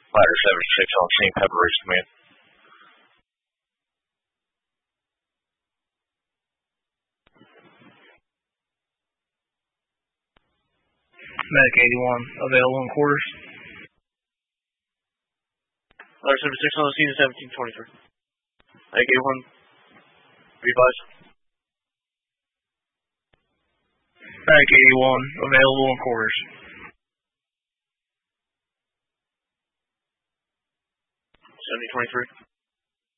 Ladder 76 on scene, Pepper Ridge Command. Medic 81, available in quarters. Ladder 76 on the scene, 1723. Medic 81, revised. Medic 81, available in quarters. 7023.